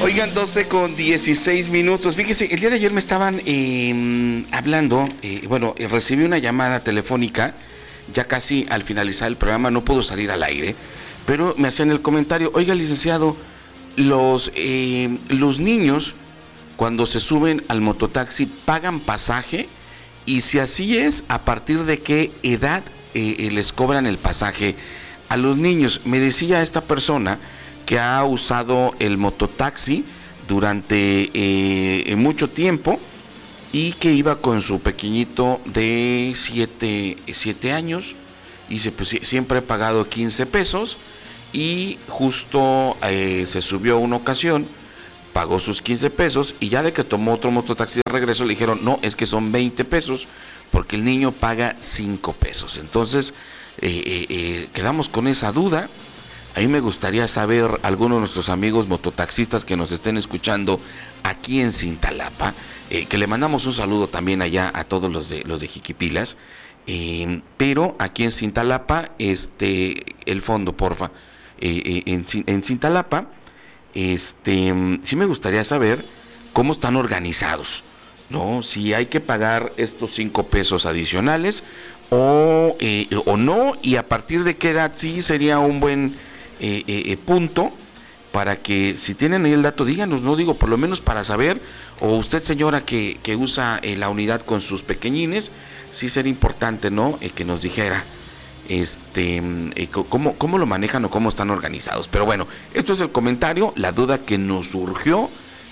Oigan, 12:16. Fíjese, el día de ayer me estaban hablando, recibí una llamada telefónica, ya casi al finalizar el programa, no pudo salir al aire, pero me hacían el comentario: oiga, licenciado, los niños cuando se suben al mototaxi pagan pasaje, y si así es, ¿a partir de qué edad les cobran el pasaje a los niños? Me decía esta persona que ha usado el mototaxi durante mucho tiempo y que iba con su pequeñito de 7 años, y dice, pues siempre he pagado 15 pesos, y justo se subió una ocasión, pagó sus 15 pesos, y ya de que tomó otro mototaxi de regreso le dijeron, no, es que son 20 pesos, porque el niño paga 5 pesos. Entonces, quedamos con esa duda. A mí me gustaría saber, algunos de nuestros amigos mototaxistas que nos estén escuchando aquí en Cintalapa, que le mandamos un saludo también allá a todos los de Jiquipilas, pero aquí en Cintalapa, el fondo, porfa, en Cintalapa, sí me gustaría saber cómo están organizados, ¿no? Si hay que pagar estos 5 pesos adicionales o no, y a partir de qué edad sí sería un buen punto para que, si tienen ahí el dato, díganos, no digo, por lo menos para saber, o usted, señora, que usa la unidad con sus pequeñines, sí sería importante, ¿no? Que nos dijera cómo lo manejan o cómo están organizados. Pero bueno, esto es el comentario, la duda que nos surgió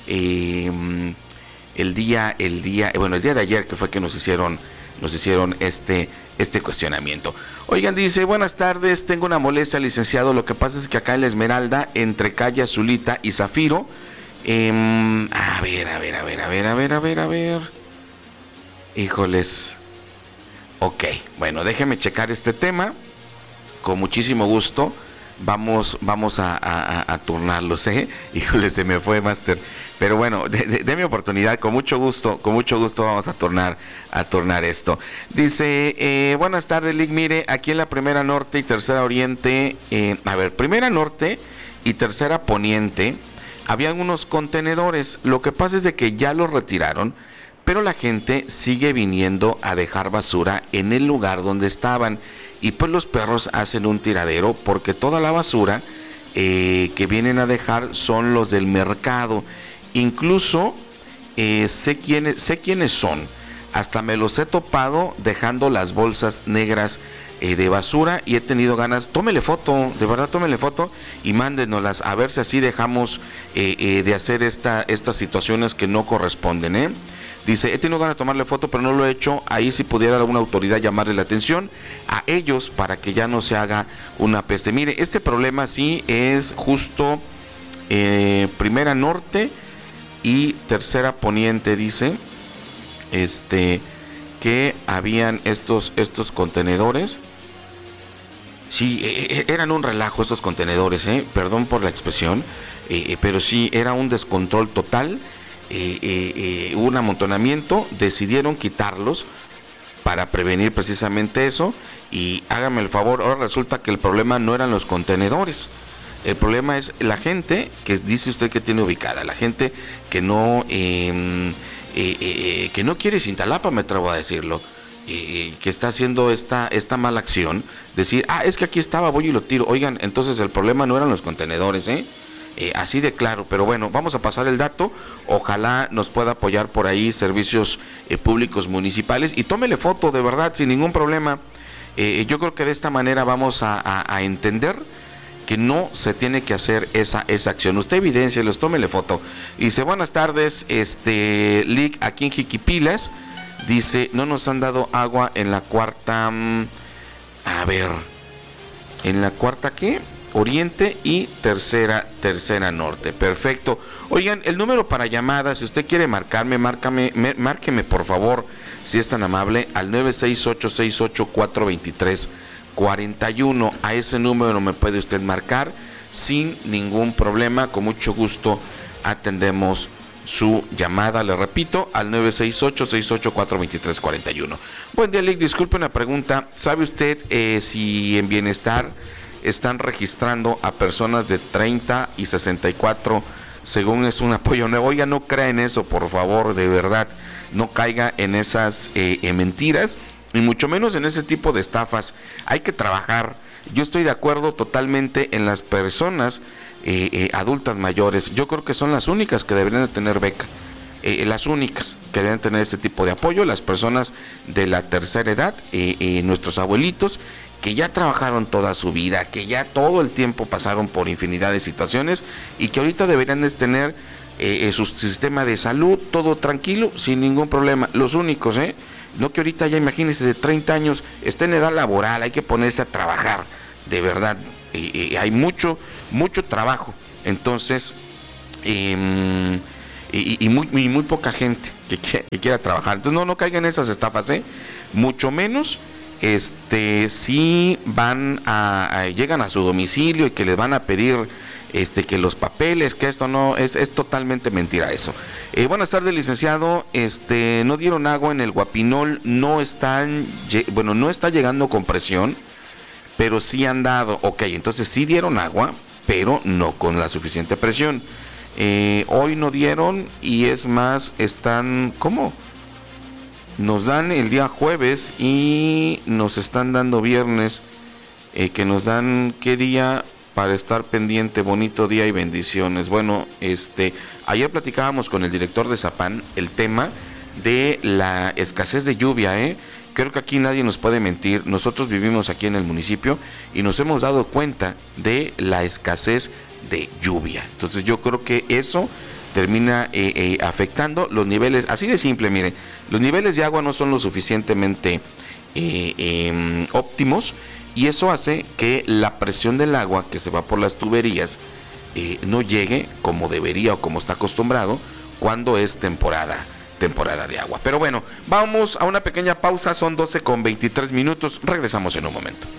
el día de ayer, que fue que nos hicieron este cuestionamiento. Oigan, dice, buenas tardes, tengo una molestia, licenciado. Lo que pasa es que acá en La Esmeralda, entre calle Azulita y Zafiro, a ver. Híjoles. Ok, bueno, déjeme checar este tema. Con muchísimo gusto. Vamos a turnarlos, Híjole, se me fue, Master. Pero bueno, déme oportunidad, con mucho gusto vamos a turnar esto. Dice, buenas tardes, Lick. Mire, aquí en la Primera Norte y Tercera Oriente, Primera Norte y Tercera Poniente, habían unos contenedores. Lo que pasa es de que ya los retiraron, pero la gente sigue viniendo a dejar basura en el lugar donde estaban, y pues los perros hacen un tiradero, porque toda la basura que vienen a dejar son los del mercado. Incluso sé quiénes son, hasta me los he topado dejando las bolsas negras de basura, y he tenido ganas, tómele foto, de verdad tómele foto y mándenoslas, a ver si así dejamos de hacer estas situaciones que no corresponden, Dice, he tenido ganas de tomarle foto, pero no lo he hecho. Ahí, si pudiera alguna autoridad llamarle la atención a ellos para que ya no se haga una peste. Mire, este problema sí es justo Primera Norte y Tercera Poniente, dice, que habían estos contenedores. Sí, eran un relajo estos contenedores, perdón por la expresión, pero sí, era un descontrol total. Un amontonamiento, decidieron quitarlos para prevenir precisamente eso, y hágame el favor, ahora resulta que el problema no eran los contenedores, el problema es la gente que dice usted que tiene ubicada, la gente que no quiere Cintalapa, me atrevo a decirlo, que está haciendo esta mala acción, decir, es que aquí estaba, voy y lo tiro. Oigan, entonces el problema no eran los contenedores, así de claro. Pero bueno, vamos a pasar el dato, ojalá nos pueda apoyar por ahí servicios públicos municipales, y tómele foto, de verdad, sin ningún problema. Yo creo que de esta manera vamos a entender que no se tiene que hacer esa acción. Usted evidéncielos, tómele foto. Dice, buenas tardes, Lick, aquí en Jiquipilas, dice, no nos han dado agua en la cuarta, ¿en la cuarta qué? Oriente y tercera norte. Perfecto. Oigan, el número para llamadas, si usted quiere márqueme por favor, si es tan amable, al 968-68-423-41. A ese número me puede usted marcar sin ningún problema. Con mucho gusto atendemos su llamada, le repito, al 968-68-423-41. Buen día, Lick. Disculpe una pregunta. ¿Sabe usted si en Bienestar están registrando a personas de 30 y 64 según es un apoyo nuevo. Oiga, no crea en eso, por favor, de verdad, no caiga en esas mentiras, y mucho menos en ese tipo de estafas. Hay que trabajar. Yo estoy de acuerdo totalmente en las personas adultas mayores. Yo creo que son las únicas que deberían de tener beca. Las únicas que deben tener este tipo de apoyo, las personas de la tercera edad, nuestros abuelitos, que ya trabajaron toda su vida, que ya todo el tiempo pasaron por infinidad de situaciones y que ahorita deberían de tener su sistema de salud todo tranquilo, sin ningún problema. Los únicos, no que ahorita ya imagínense de 30 años, está en edad laboral, hay que ponerse a trabajar, de verdad, hay mucho trabajo, entonces, y muy poca gente que quiera trabajar. Entonces no caigan en esas estafas, mucho menos si van llegan a su domicilio y que les van a pedir que los papeles, que esto no es totalmente mentira eso. Buenas tardes, licenciado. No dieron agua en el Guapinol, no está llegando con presión, pero sí han dado. Ok, entonces sí dieron agua, pero no con la suficiente presión. Hoy no dieron, y es más, ¿cómo? Nos dan el día jueves y nos están dando viernes, que nos dan qué día para estar pendiente. Bonito día y bendiciones. Bueno, ayer platicábamos con el director de Zapan el tema de la escasez de lluvia, Creo que aquí nadie nos puede mentir. Nosotros vivimos aquí en el municipio y nos hemos dado cuenta de la escasez de lluvia. Entonces yo creo que eso termina afectando los niveles, así de simple, miren, los niveles de agua no son lo suficientemente óptimos, y eso hace que la presión del agua que se va por las tuberías no llegue como debería o como está acostumbrado cuando es temporada de agua. Pero bueno, vamos a una pequeña pausa, son 12:23, regresamos en un momento.